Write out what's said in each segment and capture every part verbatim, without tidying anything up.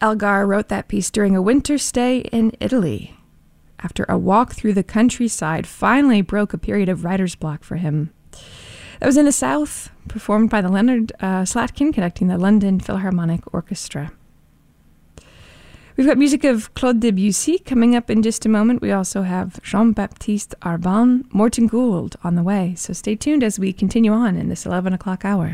Elgar wrote that piece during a winter stay in Italy, after a walk through the countryside finally broke a period of writer's block for him. That was in the South, performed by the Leonard uh, Slatkin, conducting the London Philharmonic Orchestra. We've got music of Claude Debussy coming up in just a moment. We also have Jean-Baptiste Arban, Morton Gould on the way. So stay tuned as we continue on in this eleven o'clock hour.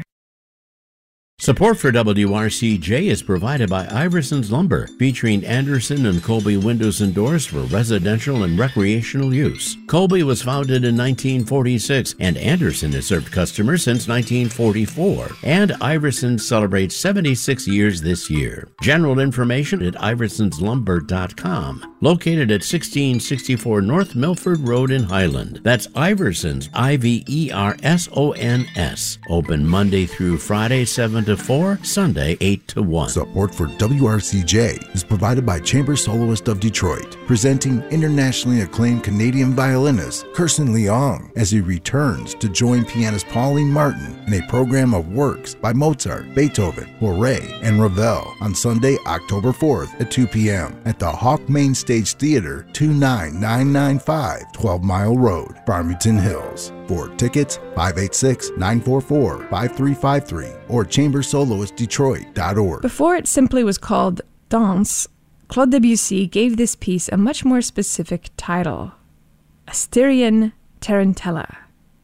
Support for W R C J is provided by Iverson's Lumber, featuring Anderson and Colby windows and doors for residential and recreational use. Colby was founded in nineteen forty-six, and Anderson has served customers since nineteen forty-four. And Iverson celebrates seventy-six years this year. General information at iversons lumber dot com. Located at sixteen sixty-four North Milford Road in Highland. That's Iversons, I V E R S O N S. Open Monday through Friday, seven to four, Sunday, eight to one. Support for W R C J is provided by Chamber Soloist of Detroit, presenting internationally acclaimed Canadian violinist Kirsten Leong as he returns to join pianist Pauline Martin in a program of works by Mozart, Beethoven, Fauré, and Ravel on Sunday, October fourth at two p.m. at the Hawk Main Stage Theater, two nine nine nine five twelve Mile Road, Farmington Hills. For tickets, five eight six, nine four four, five three five three or chamber soloist detroit dot org. Before it simply was called Danse, Claude Debussy gave this piece a much more specific title, A Styrian Tarantella.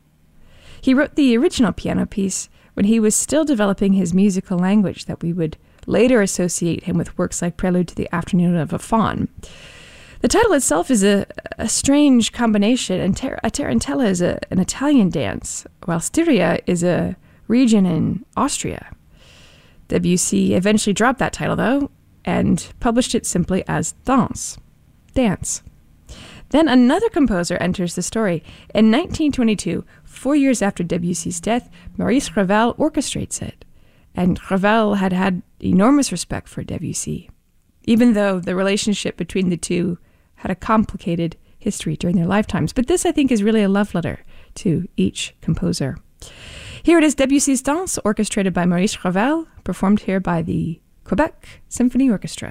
He wrote the original piano piece when he was still developing his musical language that we would later associate him with works like Prelude to the Afternoon of a Faun. The title itself is a, a strange combination, and tar- a tarantella is a, an Italian dance, while Styria is a region in Austria. Debussy eventually dropped that title, though, and published it simply as Danse, dance. Then another composer enters the story. In nineteen twenty-two, four years after Debussy's death, Maurice Ravel orchestrates it, and Ravel had had enormous respect for Debussy, even though the relationship between the two had a complicated history during their lifetimes. But this, I think, is really a love letter to each composer. Here it is, Debussy's Danse, orchestrated by Maurice Ravel, performed here by the Quebec Symphony Orchestra.